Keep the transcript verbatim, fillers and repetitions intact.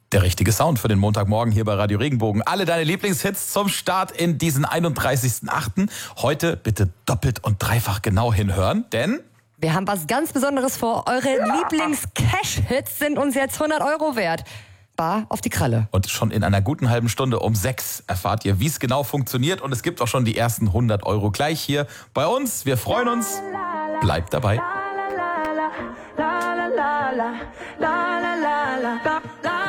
Der richtige Sound für den Montagmorgen hier bei Radio Regenbogen. Alle deine Lieblingshits zum Start in diesen einunddreißigsten achten Heute bitte doppelt und dreifach genau hinhören, denn wir haben was ganz Besonderes vor. Eure Lieblings-Cash-Hits sind uns jetzt hundert Euro wert. Bar auf die Kralle. Und schon in einer guten halben Stunde um sechs erfahrt ihr, wie es genau funktioniert. Und es gibt auch schon die ersten hundert Euro gleich hier bei uns. Wir freuen uns. Bleibt dabei. La la la la la la la la la la.